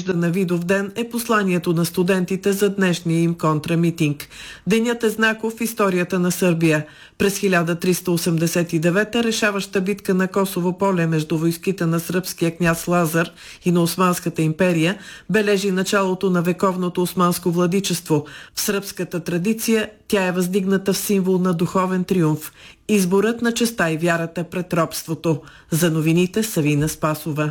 вижда на Видовден е посланието на студентите за днешния им контрамитинг. Денят е знаков в историята на Сърбия. През 1389 решаваща битка на Косово поле между войските на сръбския княз Лазар и на Османската империя бележи началото на вековното османско владичество. В сръбската традиция тя е въздигната в символ на духовен триумф. Изборът на честта и вярата пред робството. За новините Савина Спасова.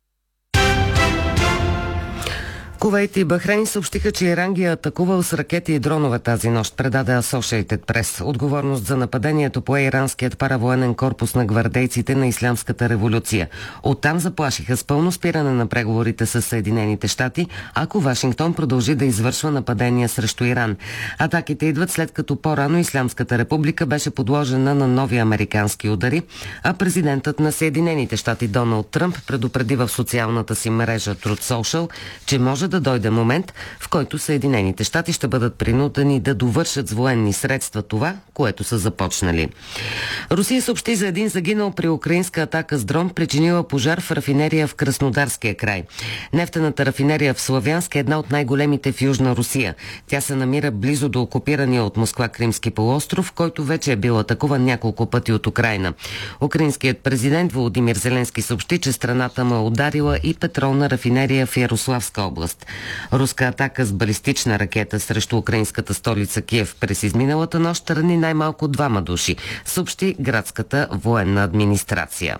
Кувейт и Бахрейн съобщиха, че Иран ги е атакувал с ракети и дронове тази нощ, предаде Associated Press. Отговорност за нападението пое иранският паравоенен корпус на гвардейците на Ислямската революция. Оттам заплашиха с пълно спиране на преговорите с Съединените щати, ако Вашингтон продължи да извършва нападения срещу Иран. Атаките идват след като по-рано Ислямската република беше подложена на нови американски удари, а президентът на Съединените щати Доналд Тръмп предупреди в социалната си мрежа Truth Social, че може да дойде момент, в който Съединените щати ще бъдат принудени да довършат с военни средства това, което са започнали. Русия съобщи за един загинал при украинска атака с дрон, причинила пожар в рафинерия в Краснодарския край. Нефтената рафинерия в Славянск е една от най-големите в Южна Русия. Тя се намира близо до окупирания от Москва Кримски полуостров, който вече е бил атакуван няколко пъти от Украйна. Украинският президент Володимир Зеленски съобщи, че страната му е ударила и петролна рафинерия в Ярославска област. Руска атака с балистична ракета срещу украинската столица Киев през изминалата нощ рани най-малко 2 души, съобщи градската военна администрация.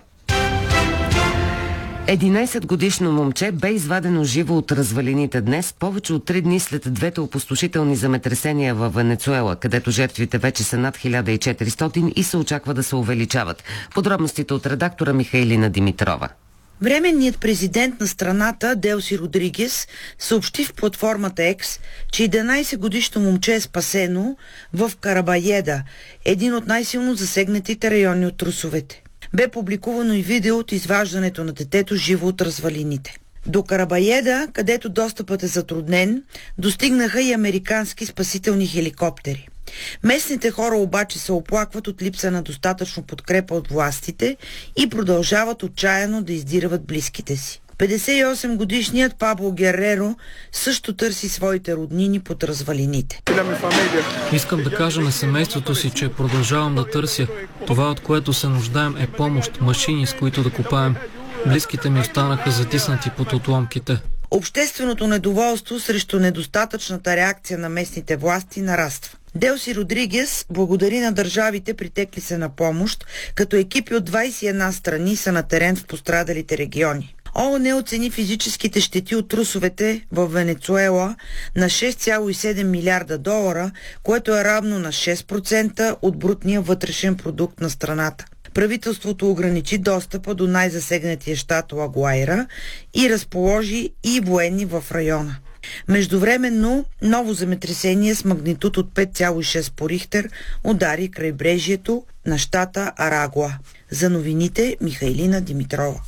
11-годишно момче бе извадено живо от развалините днес, повече от 3 дни след двете опустошителни земетресения във Венецуела, където жертвите вече са над 1400 и се очаква да се увеличават. Подробностите от редактора Михаилина Димитрова. Временният президент на страната Делси Родригес съобщи в платформата X, че 11-годишно момче е спасено в Карабаеда, един от най-силно засегнатите райони от трусовете. Бе публикувано и видео от изваждането на детето живо от развалините. До Карабаеда, където достъпът е затруднен, достигнаха и американски спасителни хеликоптери. Местните хора обаче се оплакват от липса на достатъчно подкрепа от властите и продължават отчаяно да издирват близките си. 58-годишният Пабло Гереро също търси своите роднини под развалините. Искам да кажа на семейството си, че продължавам да търся. Това, от което се нуждаем, е помощ, машини, с които да копаем. Близките ми останаха затиснати под отломките. Общественото недоволство срещу недостатъчната реакция на местните власти нараства. Делси Родригес благодари на държавите, притекли се на помощ, като екипи от 21 страни са на терен в пострадалите региони. ООН оцени физическите щети от трусовете в Венецуела на 6,7 милиарда долара, което е равно на 6% от брутния вътрешен продукт на страната. Правителството ограничи достъпа до най-засегнатия щат Лагуайра и разположи и военни в района. Междувременно, ново земетресение с магнитуд от 5,6 по Рихтер удари крайбрежието на щата Арагуа. За новините Михаилина Димитрова.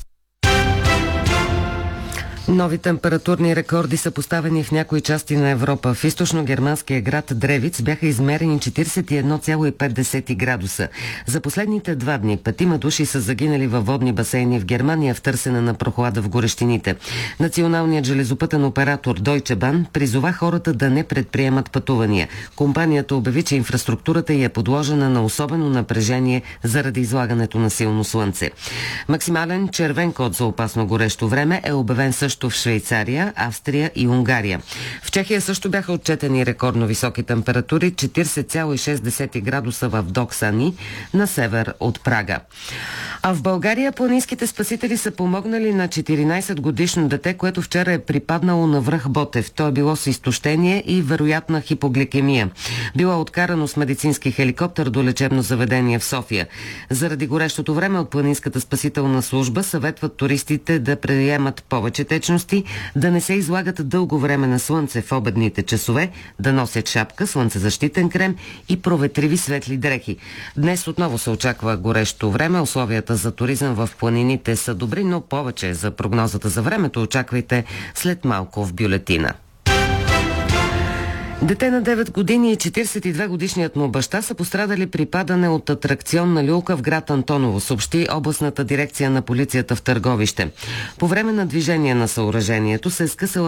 Нови температурни рекорди са поставени в някои части на Европа. В източно-германския град Древиц бяха измерени 41,5 градуса. За последните 2 дни 5 души са загинали във водни басейни в Германия в търсене на прохлада в горещините. Националният железопътен оператор Deutsche Bahn призова хората да не предприемат пътувания. Компанията обяви, че инфраструктурата й е подложена на особено напрежение заради излагането на силно слънце. Максимален червен код за опасно горещо време е обявен също в Швейцария, Австрия и Унгария. В Чехия също бяха отчетени рекордно високи температури, 40,6 градуса в Доксани, на север от Прага. А в България планинските спасители са помогнали на 14-годишно дете, което вчера е припаднало на връх Ботев. То е било с изтощение и вероятна хипогликемия. Било откарано с медицински хеликоптер до лечебно заведение в София. Заради горещото време от планинската спасителна служба съветват туристите да приемат повече течности, да не се излагат дълго време на слънце в обедните часове, да носят шапка, слънцезащитен крем и проветриви светли дрехи. Днес отново се очаква горещо време. Условията за туризъм в планините са добри, но повече за прогнозата за времето очаквайте след малко в бюлетина. Дете на 9 години и 42-годишният му баща са пострадали при падане от атракционна люлка в град Антоново, съобщи областната дирекция на полицията в Търговище. По време на движение на съоръжението се е скъсала